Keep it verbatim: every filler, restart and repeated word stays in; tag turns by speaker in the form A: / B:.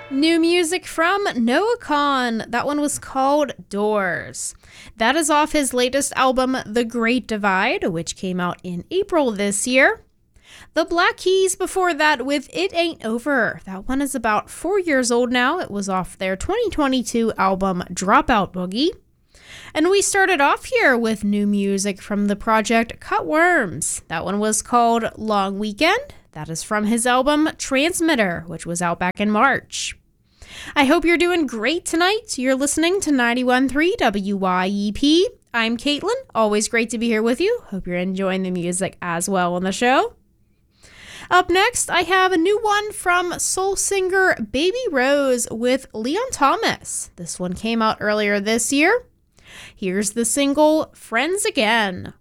A: New music from Noah Kahan. That one was called Doors. That is off his latest album, The Great Divide, which came out in April this year. The Black Keys before that with It Ain't Over. That one is about four years old now. It was off their twenty twenty-two album, Dropout Boogie. And we started off here with new music from the project Cut Worms. That one was called Long Weekend. That is from his album Transmitter, which was out back in March. I hope you're doing great tonight. You're listening to ninety-one point three W Y E P. I'm Caitlin. Always great to be here with you. Hope you're enjoying the music as well on the show. Up next, I have a new one from soul singer Baby Rose with Leon Thomas. This one came out earlier this year. Here's the single Friends Again.